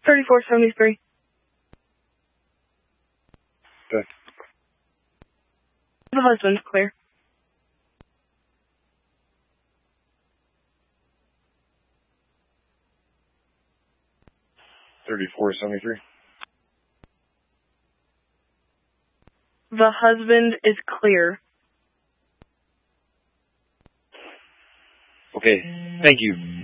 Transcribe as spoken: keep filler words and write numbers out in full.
thirty-four seventy-three. Okay. The husband's clear. thirty-four seventy-three. The husband is clear. Okay, thank you.